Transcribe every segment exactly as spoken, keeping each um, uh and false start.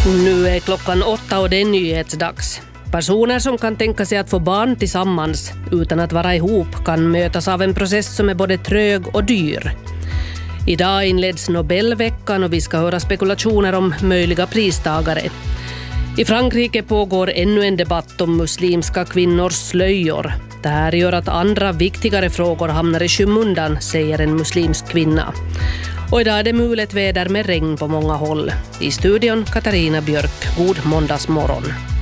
Nu är klockan åtta och det är nyhetsdags. Personer som kan tänka sig att få barn tillsammans utan att vara ihop kan mötas av en process som är både trög och dyr. Idag inleds Nobelveckan och vi ska höra spekulationer om möjliga pristagare. I Frankrike pågår ännu en debatt om muslimska kvinnors slöjor. Det här gör att andra viktigare frågor hamnar i skymundan, säger en muslimsk kvinna. Och idag är det mulet väder med regn på många håll. I studion Katarina Björk. God måndagsmorgon.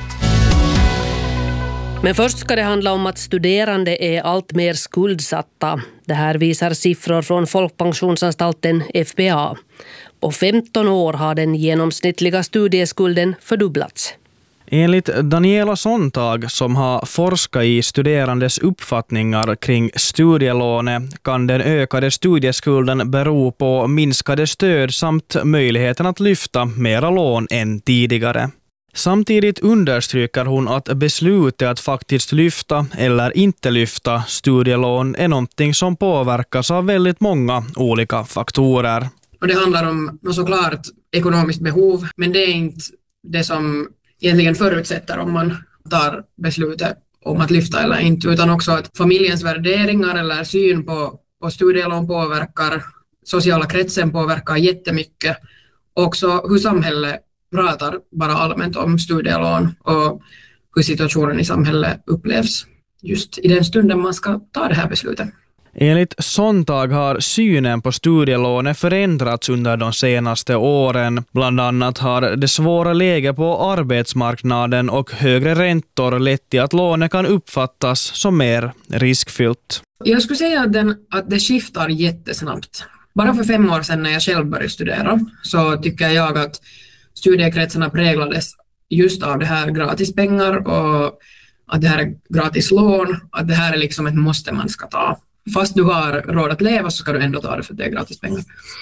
Men först ska det handla om att studerande är allt mer skuldsatta. Det här visar siffror från Folkpensionsanstalten F B A. På femton år har den genomsnittliga studieskulden fördubblats. Enligt Daniela Sontag, som har forskat i studerandes uppfattningar kring studielånet, kan den ökade studieskulden bero på minskade stöd samt möjligheten att lyfta mera lån än tidigare. Samtidigt understryker hon att beslutet att faktiskt lyfta eller inte lyfta studielån är någonting som påverkas av väldigt många olika faktorer. Och det handlar om såklart ekonomiskt behov, men det är inte det som egentligen förutsätter om man tar beslutet om att lyfta eller inte, utan också att familjens värderingar eller syn på, på studielån påverkar, sociala kretsen påverkar jättemycket. Också hur samhället pratar bara allmänt om studielån och hur situationen i samhället upplevs just i den stunden man ska ta det här beslutet. Enligt Sontag har synen på studielånet förändrats under de senaste åren. Bland annat har det svåra läget på arbetsmarknaden och högre räntor lett till att lånet kan uppfattas som mer riskfyllt. Jag skulle säga att, den, att det skiftar jättesnabbt. Bara för fem år sedan när jag själv började studera så tycker jag att studiekretsarna präglades just av det här gratispengar och att det här är gratis lån, att det här är liksom ett måste man ska ta. Fast du har råd att leva så ska du ändå ta det för att det är gratis pengar.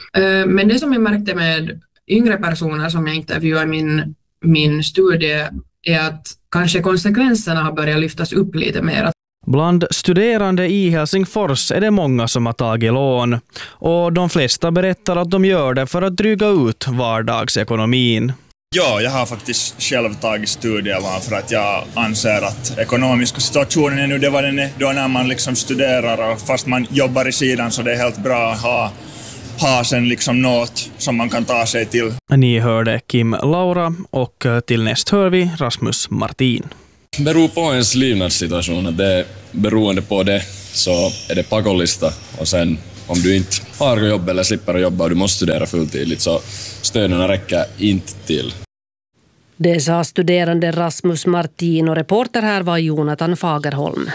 Men det som jag märkte med yngre personer som jag intervjuade i min, min studie är att kanske konsekvenserna har börjat lyftas upp lite mer. Bland studerande i Helsingfors är det många som har tagit lån. Och de flesta berättar att de gör det för att dryga ut vardagsekonomin. Ja, jag har faktiskt själv tagit studielån för att jag anser att ekonomiska situationen är nu det vad den är då när man liksom studerar och fast man jobbar i sidan så det är helt bra att ha, ha sen liksom något som man kan ta sig till. Ni hörde Kim Laura och till näst hör vi Rasmus Martin. Beror på ens levnadssituation, att det är beroende på det så är det pakollista och sen om du inte har jobb eller slipper att jobba och du måste studera fulltidigt så stöden räcker inte till. Det sa studerande Rasmus Martin och reporter här var Jonathan Fagerholm.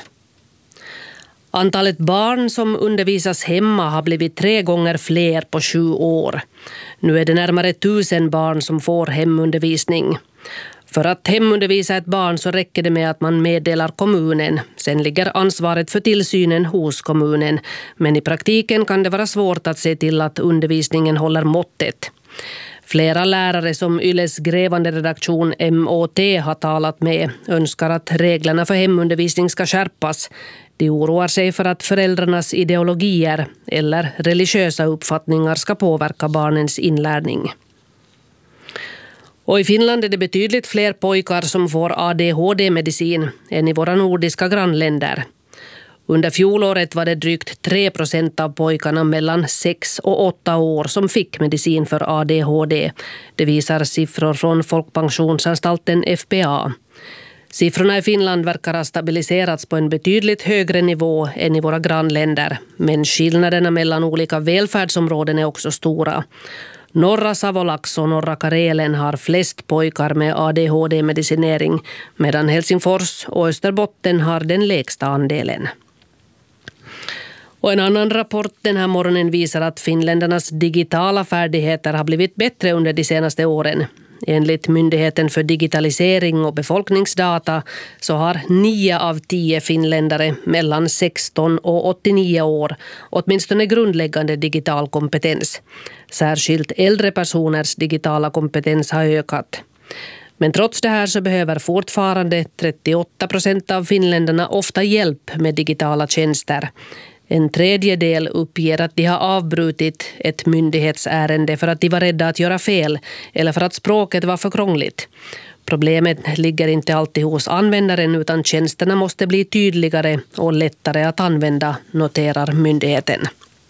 Antalet barn som undervisas hemma har blivit tre gånger fler på sju år. Nu är det närmare tusen barn som får hemundervisning. För att hemundervisa ett barn så räcker det med att man meddelar kommunen. Sen ligger ansvaret för tillsynen hos kommunen. Men i praktiken kan det vara svårt att se till att undervisningen håller måttet. Flera lärare som Yles grävande redaktion M Å T har talat med önskar att reglerna för hemundervisning ska skärpas. De oroar sig för att föräldrarnas ideologier eller religiösa uppfattningar ska påverka barnens inlärning. Och i Finland är det betydligt fler pojkar som får A D H D-medicin än i våra nordiska grannländer. Under fjolåret var det drygt tre procent av pojkarna mellan sex och åtta år som fick medicin för A D H D. Det visar siffror från Folkpensionsanstalten F B A. Siffrorna i Finland verkar ha stabiliserats på en betydligt högre nivå än i våra grannländer. Men skillnaderna mellan olika välfärdsområden är också stora. Norra Savolax och norra Karelen har flest pojkar med A D H D-medicinering medan Helsingfors och Österbotten har den lägsta andelen. Och en annan rapport den här morgonen visar att finländarnas digitala färdigheter har blivit bättre under de senaste åren. Enligt Myndigheten för digitalisering och befolkningsdata så har nio av tio finländare mellan sexton och åttionio år åtminstone grundläggande digital kompetens. Särskilt äldre personers digitala kompetens har ökat. Men trots det här så behöver fortfarande trettioåtta procent av finländarna ofta hjälp med digitala tjänster. En tredjedel uppger att de har avbrutit ett myndighetsärende för att de var rädda att göra fel eller för att språket var för krångligt. Problemet ligger inte alltid hos användaren utan tjänsterna måste bli tydligare och lättare att använda, noterar myndigheten.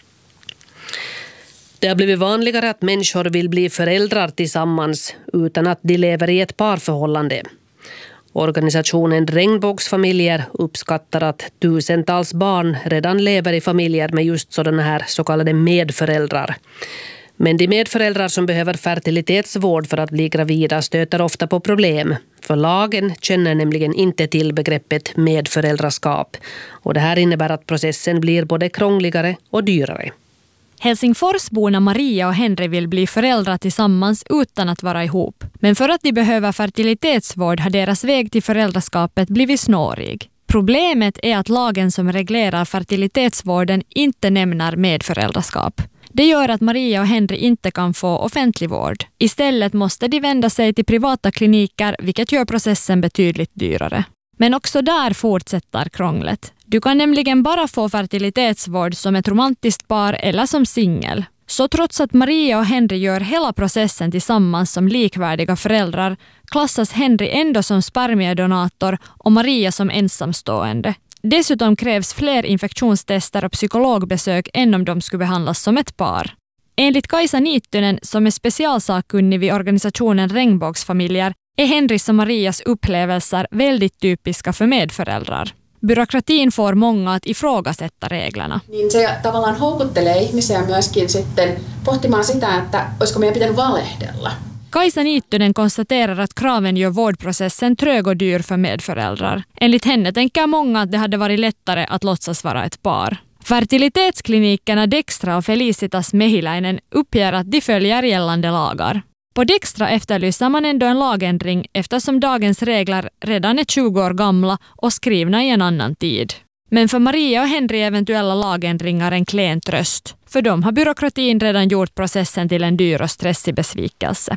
Det har blivit vanligare att människor vill bli föräldrar tillsammans utan att de lever i ett parförhållande. Organisationen Regnbågsfamiljer uppskattar att tusentals barn redan lever i familjer med just sådana här så kallade medföräldrar. Men de medföräldrar som behöver fertilitetsvård för att bli gravida stöter ofta på problem. För lagen känner nämligen inte till begreppet medföräldraskap. Och det här innebär att processen blir både krångligare och dyrare. Helsingforsborna Maria och Henry vill bli föräldrar tillsammans utan att vara ihop. Men för att de behöver fertilitetsvård har deras väg till föräldraskapet blivit snårig. Problemet är att lagen som reglerar fertilitetsvården inte nämner medföräldraskap. Det gör att Maria och Henry inte kan få offentlig vård. Istället måste de vända sig till privata kliniker, vilket gör processen betydligt dyrare. Men också där fortsätter krånglet. Du kan nämligen bara få fertilitetsvård som ett romantiskt par eller som singel. Så trots att Maria och Henry gör hela processen tillsammans som likvärdiga föräldrar klassas Henry ändå som spermiedonator och Maria som ensamstående. Dessutom krävs fler infektionstester och psykologbesök än om de skulle behandlas som ett par. Enligt Kaisa Niittynen, som är specialsakkunnig vid organisationen Regnbågsfamiljer, är Henrys och Marias upplevelser väldigt typiska för medföräldrar. Byråkratin får många att ifrågasätta reglerna. Niin se tavallaan houkuttelee ihmisiä myöskin sitten pohtimaan sitä, että olisiko meidän pitänyt valehdella. Kaisa Niittynen konstaterar att kraven gör vårdprocessen trög och dyr för medföräldrar. Enligt henne tänker många att det hade varit lättare att låtsas vara ett par. Fertilitetsklinikerna Dextra och Felicitas Mehiläinen uppger att de följer gällande lagar. På Dextra efterlyser man ändå en lagändring eftersom dagens regler redan är tjugo år gamla och skrivna i en annan tid. Men för Maria och Henry eventuella lagändringar en klen tröst. För dem har byråkratin redan gjort processen till en dyr och stressig besvikelse.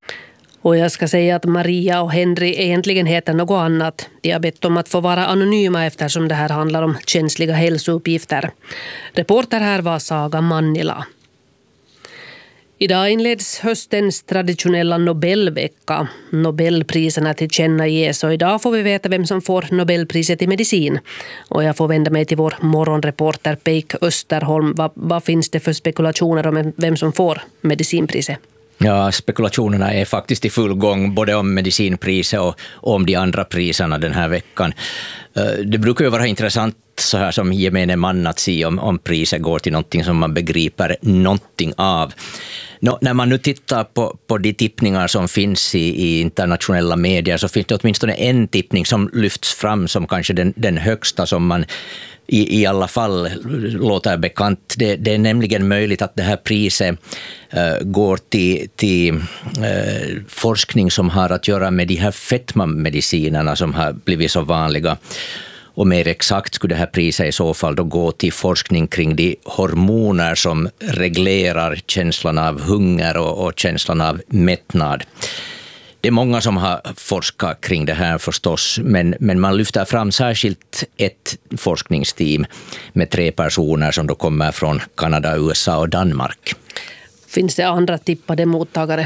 Och jag ska säga att Maria och Henry egentligen heter något annat. De har bett om att få vara anonyma eftersom det här handlar om känsliga hälsouppgifter. Reporter här var Saga Mannila. Idag inleds höstens traditionella Nobelvecka. Nobelpriserna tillkännages och idag får vi veta vem som får Nobelpriset i medicin. Och jag får vända mig till vår morgonreporter Peik Österholm. Vad, vad finns det för spekulationer om vem som får medicinpriset? Ja, spekulationerna är faktiskt i full gång både om medicinpriset och om de andra priserna den här veckan. Det brukar ju vara intressant så här som gemene man att se om, om priset går till någonting som man begriper någonting av. Nå, när man nu tittar på, på de tippningar som finns i, i internationella medier så finns det åtminstone en tippning som lyfts fram som kanske den, den högsta som man i, i alla fall låter bekant. Det, det är nämligen möjligt att det här priset uh, går till, till uh, forskning som har att göra med de här fetmamedicinerna som har blivit så vanliga. Och mer exakt skulle det här priset i så fall då gå till forskning kring de hormoner som reglerar känslan av hunger och, och känslan av mättnad. Det är många som har forskat kring det här förstås, men, men man lyfter fram särskilt ett forskningsteam med tre personer som då kommer från Kanada, U S A och Danmark. Finns det andra tippade mottagare?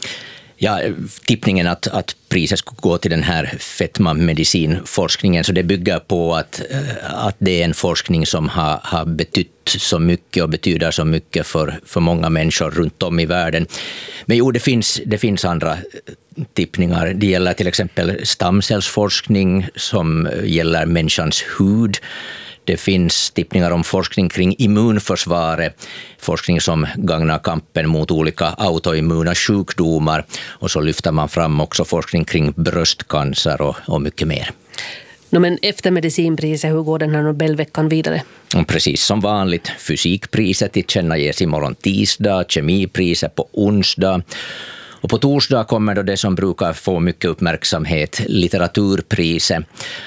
Ja, tippningen att, att priset skulle gå till den här fetmamedicinforskningen, så det bygger på att, att det är en forskning som har, har betytt så mycket och betyder så mycket för, för många människor runt om i världen. Men jo, det finns, det finns andra tippningar. Det gäller till exempel stamcellsforskning som gäller människans hud. Det finns tippningar om forskning kring immunförsvaret, forskning som gagnar kampen mot olika autoimmuna sjukdomar, och så lyfter man fram också forskning kring bröstcancer och, och mycket mer. No, men efter medicinpriset, hur går den här Nobelveckan vidare? Precis som vanligt, fysikpriset tillkännages imorgon tisdag, kemipriset på onsdag. Och på torsdag kommer då det som brukar få mycket uppmärksamhet, litteraturpriset.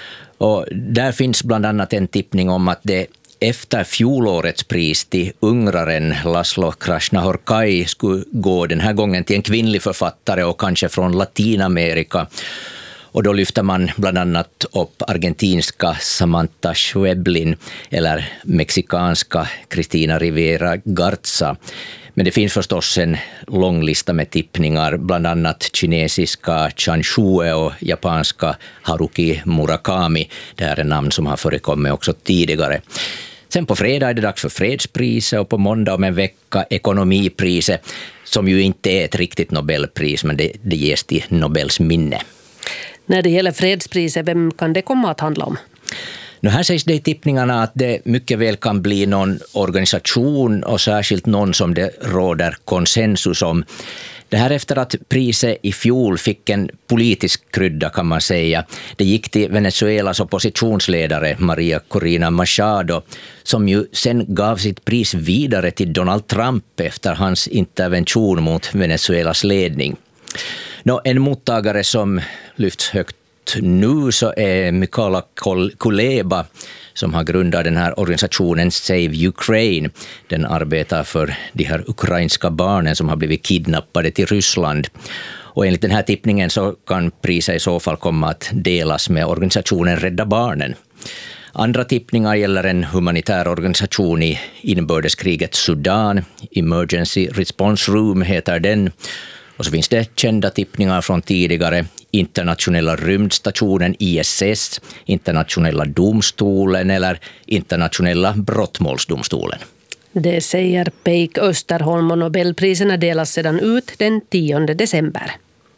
Och där finns bland annat en tippning om att det efter fjolårets pris till ungraren Laszlo Krasznahorkai skulle gå den här gången till en kvinnlig författare och kanske från Latinamerika. Och då lyfter man bland annat upp argentinska Samantha Schweblin eller mexikanska Cristina Rivera Garza. Men det finns förstås en lång lista med tippningar, bland annat kinesiska Chan Shue och japanska Haruki Murakami. Det här är namn som har förekommit också tidigare. Sen på fredag är det dags för fredspriset och på måndag om en vecka ekonomipriset, som ju inte är ett riktigt Nobelpris, men det, det ges till Nobels minne. När det gäller fredspriset, vem kan det komma att handla om? Nu här sägs det i tippningarna att det mycket väl kan bli någon organisation och särskilt någon som det råder konsensus om. Det här efter att priset i fjol fick en politisk krydda kan man säga. Det gick till Venezuelas oppositionsledare Maria Corina Machado, som ju sen gav sitt pris vidare till Donald Trump efter hans intervention mot Venezuelas ledning. Nå, en mottagare som lyfts högt nu så är Mykola Kuleba, som har grundat den här organisationen Save Ukraine. Den arbetar för de här ukrainska barnen som har blivit kidnappade till Ryssland. Och enligt den här tippningen så kan priset i så fall komma att delas med organisationen Rädda Barnen. Andra tippningar gäller en humanitär organisation i inbördeskriget Sudan. Emergency Response Room heter den. Och så finns det kända tippningar från tidigare: internationella rymdstationen I S S, internationella domstolen eller internationella brottmålsdomstolen. Det säger Peik Österholm, och Nobelpriserna delas sedan ut den tionde december.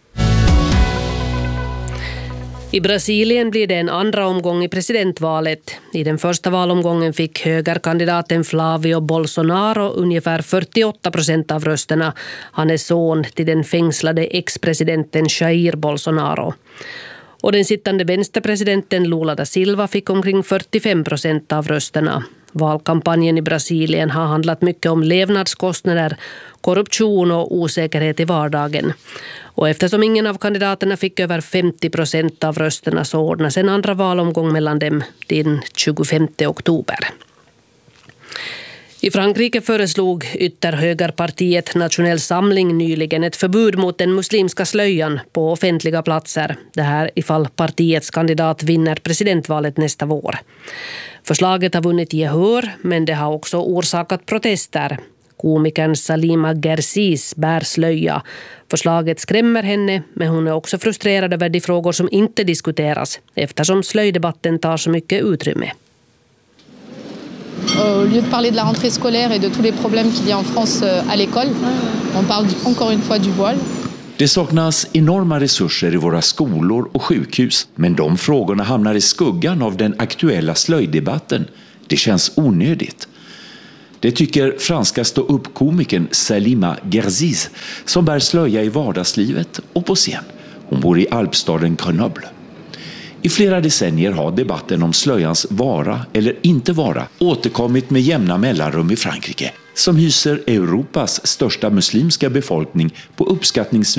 I Brasilien blir det en andra omgång i presidentvalet. I den första valomgången fick högerkandidaten Flavio Bolsonaro ungefär fyrtioåtta procent av rösterna. Han är son till den fängslade ex-presidenten Jair Bolsonaro. Och den sittande vänsterpresidenten Lula da Silva fick omkring fyrtiofem procent av rösterna. Valkampanjen i Brasilien har handlat mycket om levnadskostnader, korruption och osäkerhet i vardagen. Och eftersom ingen av kandidaterna fick över femtio procent av rösterna så ordnas en andra valomgång mellan dem den tjugofemte oktober. I Frankrike föreslog ytterhögerpartiet Nationell Samling nyligen ett förbud mot den muslimska slöjan på offentliga platser. Det här ifall partiets kandidat vinner presidentvalet nästa vår. Förslaget har vunnit gehör, men det har också orsakat protester. Komikern Salima Gersis bär slöja. Förslaget skrämmer henne, men hon är också frustrerad över de frågor som inte diskuteras, eftersom slöjdebatten tar så mycket utrymme. Au lieu de parler de la rentrée scolaire et de tous les problèmes qu'il y a en France à l'école, on parle encore une fois du voile. Det saknas enorma resurser i våra skolor och sjukhus, men de frågorna hamnar i skuggan av den aktuella slöjdebatten. Det känns onödigt. Det tycker franska stå-upp-komikern Salima Gersis, som bär slöja i vardagslivet och på scen. Hon bor i alpstaden Grenoble. I flera decennier har debatten om slöjans vara eller inte vara återkommit med jämna mellanrum i Frankrike, som hyser Europas största muslimska befolkning på uppskattningsvis